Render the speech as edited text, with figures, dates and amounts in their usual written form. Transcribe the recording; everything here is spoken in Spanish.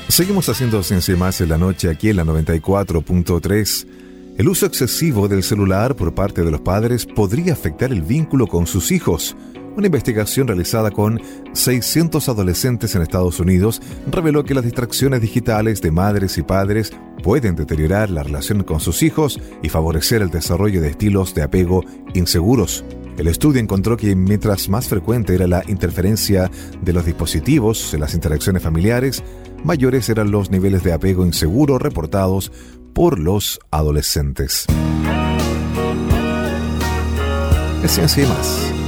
Seguimos haciendo Ciencia y Más en la noche aquí en la 94.3. El uso excesivo del celular por parte de los padres podría afectar el vínculo con sus hijos. Una investigación realizada con 600 adolescentes en Estados Unidos reveló que las distracciones digitales de madres y padres pueden deteriorar la relación con sus hijos y favorecer el desarrollo de estilos de apego inseguros. El estudio encontró que mientras más frecuente era la interferencia de los dispositivos en las interacciones familiares, mayores eran los niveles de apego inseguro reportados por los adolescentes. Es Ciencia y Más.